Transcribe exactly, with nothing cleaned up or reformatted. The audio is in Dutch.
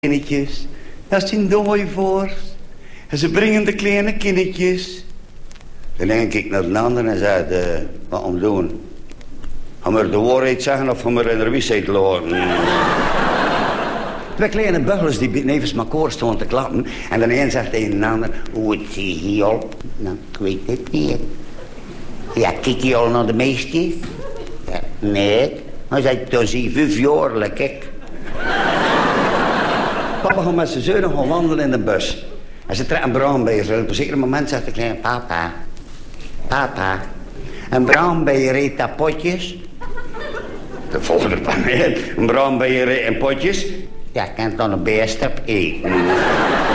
Kindjes, dat zijn dooi voor. En ze brengen de kleine kindjes. Dan denk ik naar de ander en zei, uh, wat om doen? Gaan we de waarheid zeggen of gaan we in de wisheid laten? Twee kleine buggels die nevens elkaar stonden te klappen. En de een zegt tegen de ander, hoe het zie je al? Nou, ik weet het niet. Ja, kijk je al naar de meisjes? Ja, nee. Hij zei, dan zie je vijf jaar, lekker. Papa gaat met zijn zeunen gaan wandelen in de bus. En ze trekt een braambeer. Op een zeker moment zegt de kleine, papa, papa, een braambeer eet dat potjes. De volgende paar een braambeer eet in potjes. Ja, ik kan dan een beerstap eten.